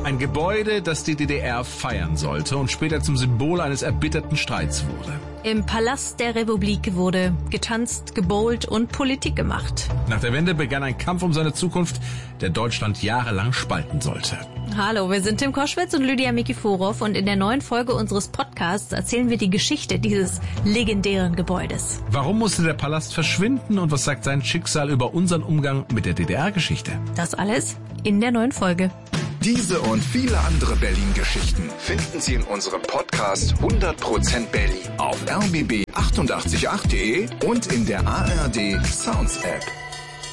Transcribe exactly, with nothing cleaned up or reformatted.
Ein Gebäude, das die D D R feiern sollte und später zum Symbol eines erbitterten Streits wurde. Im Palast der Republik wurde getanzt, gebowlt und Politik gemacht. Nach der Wende begann ein Kampf um seine Zukunft, der Deutschland jahrelang spalten sollte. Hallo, wir sind Tim Koschwitz und Lydia Mikiforov und in der neuen Folge unseres Podcasts erzählen wir die Geschichte dieses legendären Gebäudes. Warum musste der Palast verschwinden und was sagt sein Schicksal über unseren Umgang mit der D D R-Geschichte? Das alles in der neuen Folge. Diese und viele andere Berlin-Geschichten finden Sie in unserem Podcast hundert Prozent Berlin auf r b b achtundachtzig punkt acht punkt de und in der A R D Sounds App.